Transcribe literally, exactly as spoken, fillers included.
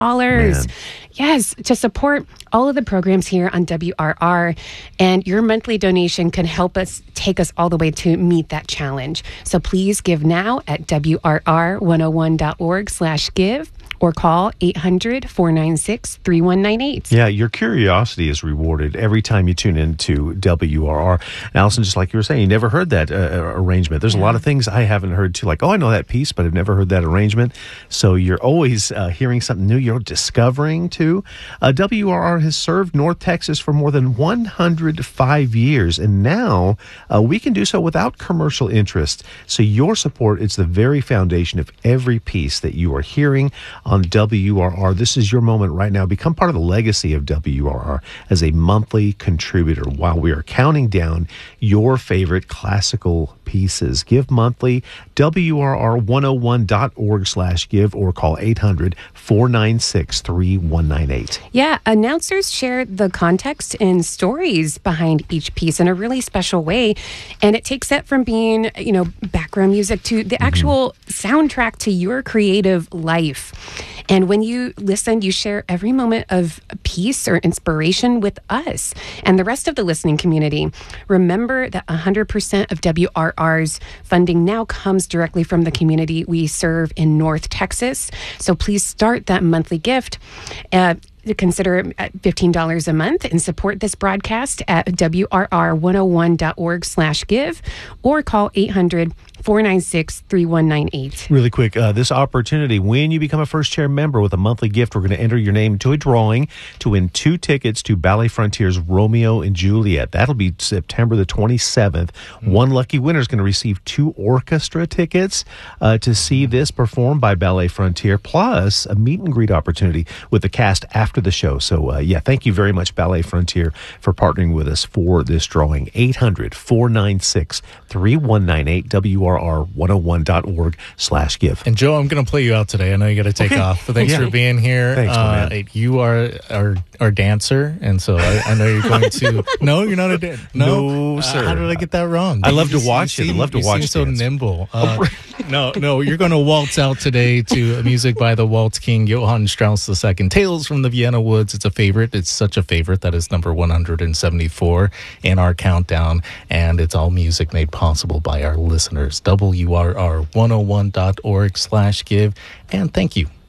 dollars. Yes, to support all of the programs here on W R R. And your monthly donation can help us take us all the way to meet that challenge. So please give now at W R R one oh one dot org slash give. Or call eight hundred, four nine six, three one nine eight. Yeah, your curiosity is rewarded every time you tune into W R R. Allison, just like you were saying, you never heard that uh, arrangement. There's yeah. a lot of things I haven't heard too, like, oh, I know that piece, but I've never heard that arrangement. So you're always uh, hearing something new. You're discovering, too. Uh, W R R has served North Texas for more than one hundred five years, and now uh, we can do so without commercial interest. So your support is the very foundation of every piece that you are hearing on W R R. This is your moment right now. Become part of the legacy of W R R as a monthly contributor while we are counting down your favorite classical pieces. Give monthly, W R R one oh one dot org slash give, or call eight hundred, four nine six, three one nine eight. Yeah, announcers share the context and stories behind each piece in a really special way. And it takes it from being, you know, background music to the actual mm-hmm. soundtrack to your creative life. And when you listen, you share every moment of peace or inspiration with us and the rest of the listening community. Remember that one hundred percent of W R R's funding now comes directly from the community we serve in North Texas. So please start that monthly gift. Uh, Consider fifteen dollars a month and support this broadcast at W R R one oh one dot org slash give or call eight hundred, four nine six, three one nine eight. Really quick, uh, this opportunity, when you become a first chair member with a monthly gift, we're going to enter your name to a drawing to win two tickets to Ballet Frontier's Romeo and Juliet. That'll be September the twenty-seventh. Mm-hmm. One lucky winner is going to receive two orchestra tickets uh, to see this performed by Ballet Frontier, plus a meet and greet opportunity with the cast after the show. So, uh, yeah, thank you very much, Ballet Frontier, for partnering with us for this drawing. eight hundred, four nine six, three one nine eight, W R R one oh one dot org slash give. And Joe, I'm going to play you out today. I know you got to take okay. off, but thanks yeah. for being here. Thanks, uh, man. You are our, our dancer, and so I, I know you're going to... No, you're not a dancer. No, no sir. Uh, how did I get that wrong? I love you to watch it. I love to you watch it. You seem dance. so nimble. Uh, no, no, you're going to waltz out today to music by the Waltz King, Johann Strauss the Second, Tales from the Vienna Woods. It's a favorite. It's such a favorite that is number one hundred seventy-four in our countdown, and it's all music made possible by our listeners. W R R one oh one dot org slash give, and thank you